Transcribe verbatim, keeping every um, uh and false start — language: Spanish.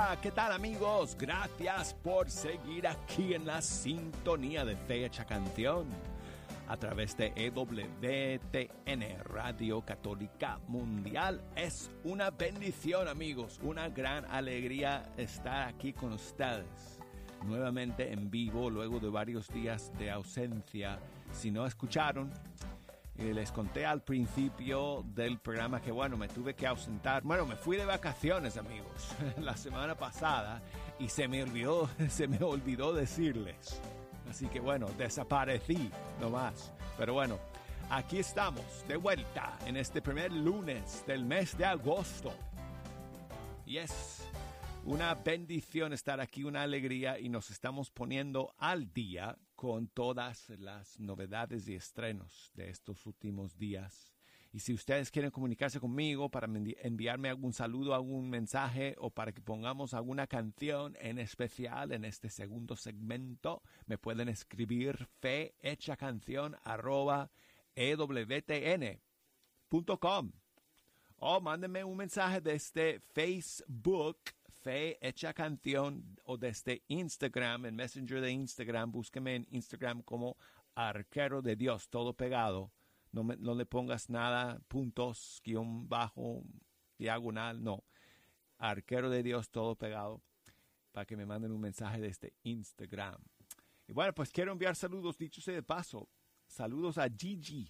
Hola, ¿qué tal amigos? Gracias por seguir aquí en la sintonía de Fe Hecha Canción a través de E W T N, Radio Católica Mundial. Es una bendición, amigos, una gran alegría estar aquí con ustedes, nuevamente en vivo luego de varios días de ausencia. Si no escucharon, eh, les conté al principio del programa que, bueno, me tuve que ausentar. Bueno, me fui de vacaciones, amigos, la semana pasada y se me olvidó, se me olvidó decirles. Así que bueno, desaparecí nomás. Pero bueno, aquí estamos de vuelta en este primer lunes del mes de agosto. Y es una bendición estar aquí, una alegría, y nos estamos poniendo al día con todas las novedades y estrenos de estos últimos días. Y si ustedes quieren comunicarse conmigo para enviarme algún saludo, algún mensaje o para que pongamos alguna canción en especial en este segundo segmento, me pueden escribir fehechacanción arroba ewtn punto com o mándenme un mensaje desde Facebook, Fe Hecha Canción, o desde Instagram, en Messenger de Instagram. Búsqueme en Instagram como Arquero de Dios, todo pegado. No, me, no le pongas nada, puntos, guión bajo, diagonal, no. Arquero de Dios, todo pegado, para que me manden un mensaje desde Instagram. Y bueno, pues quiero enviar saludos, dicho sea de paso. Saludos a Gigi,